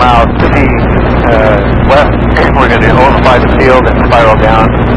mile to the west. We're going to overfly the field and spiral down.